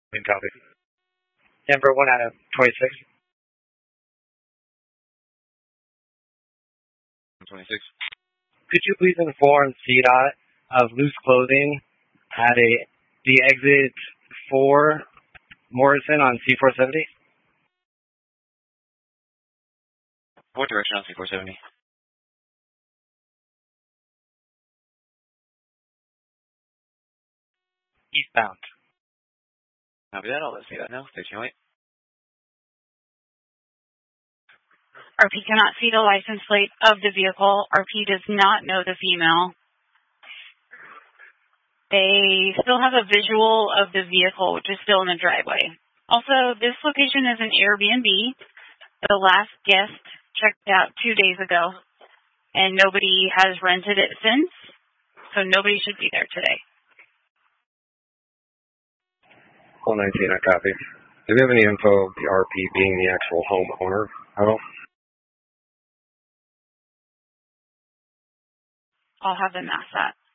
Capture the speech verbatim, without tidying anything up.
And copy. Denver one out of twenty-six. twenty-six. Could you please inform C DOT of loose clothing at a the exit four Morrison on C four seventy? What direction on C four seventy? Eastbound. Copy that. I'll let see that now. Station wait. R P cannot see the license plate of the vehicle. R P does not know the female. They still have a visual of the vehicle, which is still in the driveway. Also, this location is an Airbnb. The last guest checked out two days ago, and nobody has rented it since, so nobody should be there today. one nineteen, I copy. Do we have any info of the R P being the actual homeowner at all? I'll have them ask that.